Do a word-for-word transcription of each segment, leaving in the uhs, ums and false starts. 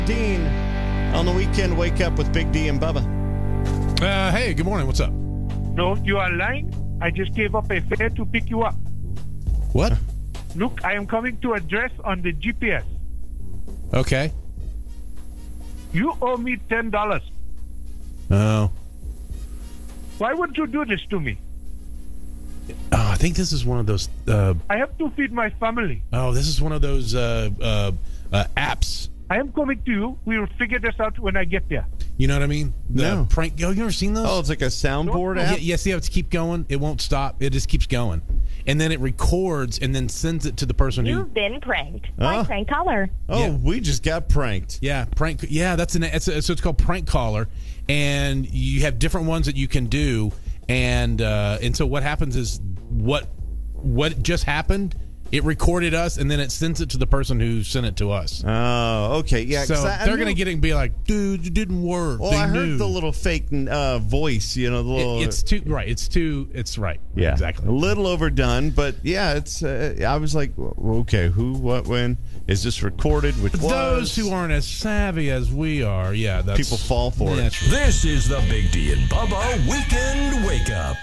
Dean on the weekend. Wake up with Big D and Bubba. Uh, hey, good morning. What's up? No, you are lying. I just gave up a fare to pick you up. What? Look, I am coming to address on the G P S. Okay. You owe me ten dollars. Oh. Why would you do this to me? Oh, I think this is one of those. Uh, I have to feed my family. oh, this is one of those uh, uh, uh, apps. I am coming to you. We will figure this out when I get there. You know what I mean? The No. prank. Oh, you ever seen those? Oh, it's like a soundboard No. app? yeah, yeah. See how it's keep going? It won't stop. It just keeps going, and then it records and then sends it to the person who. You've been pranked by Oh. Prank Caller. Oh, Yeah. we just got pranked. Yeah, prank. Yeah, that's an. It's a, so it's called Prank Caller, and you have different ones that you can do, and uh, and so what happens is what what just happened. It recorded us, and then it sends it to the person who sent it to us. Oh, okay. Yeah, So 'cause I, I they're knew- going to get it and be like, dude, it didn't work. Well, They I heard knew. the little fake uh, voice, you know, the little. It- it's too right. It's too. It's right. yeah, exactly. a little overdone, but yeah, it's. Uh, I was like, w- okay, who, what, when? Is this recorded? Which was? Those who aren't as savvy as we are, yeah, that's, People fall for yeah, it. that's right. This is the Big D and Bubba Weekend Wake Up.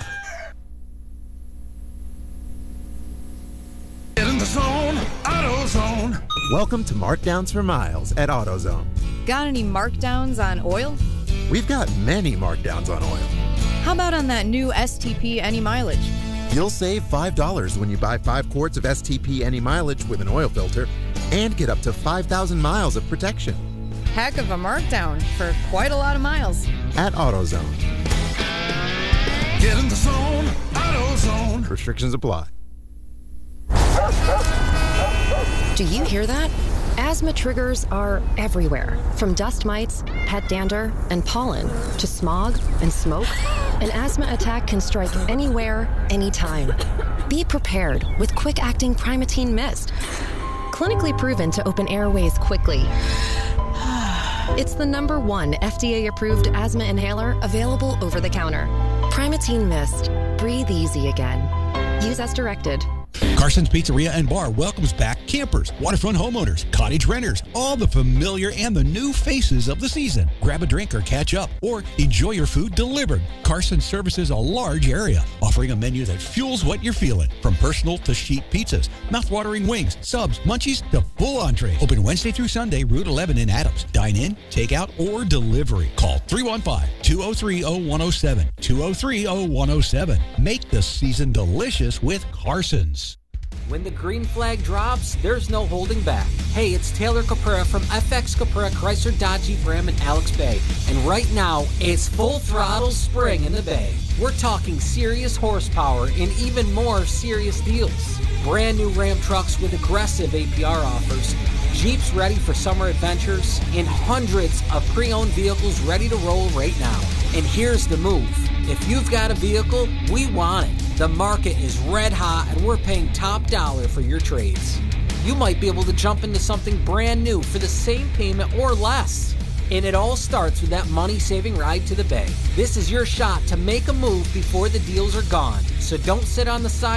Get in the zone, AutoZone. Welcome to Markdowns for Miles at AutoZone. Got any markdowns on oil? We've got many markdowns on oil. How about on that new S T P Any Mileage? You'll save five dollars when you buy five quarts of S T P Any Mileage with an oil filter and get up to five thousand miles of protection Heck of a markdown for quite a lot of miles. at AutoZone. Get in the zone, AutoZone. Restrictions apply. Do you hear that? Asthma triggers are everywhere, from dust mites, pet dander, and pollen, to smog and smoke. An asthma attack can strike anywhere, anytime. Be prepared with quick-acting Primatene Mist. Clinically proven to open airways quickly. It's the number one F D A-approved asthma inhaler available over the counter. Primatene Mist. Breathe easy again. Use as directed. Carson's Pizzeria and Bar welcomes back campers, waterfront homeowners, cottage renters, all the familiar and the new faces of the season. Grab a drink or catch up, or enjoy your food delivered. Carson services a large area, offering a menu that fuels what you're feeling. From personal to sheet pizzas, mouth-watering wings, subs, munchies, to full entree. Open Wednesday through Sunday, Route eleven in Adams. Dine in, take out, or delivery. Call three one five, two oh three, oh one oh seven, two oh three, oh one oh seven. Make the season delicious with Carson's. When the green flag drops, there's no holding back. Hey, it's Taylor Caprera from F X Caprera Chrysler Dodge Jeep Ram in Alex Bay. And right now, it's full throttle spring in the Bay. We're talking serious horsepower and even more serious deals. Brand new Ram trucks with aggressive A P R offers, Jeeps ready for summer adventures, and hundreds of pre-owned vehicles ready to roll right now. And here's the move. If you've got a vehicle, we want it. The market is red hot and we're paying top dollar for your trades. You might be able to jump into something brand new for the same payment or less. And it all starts with that money-saving ride to the Bay. This is your shot to make a move before the deals are gone. So don't sit on the side.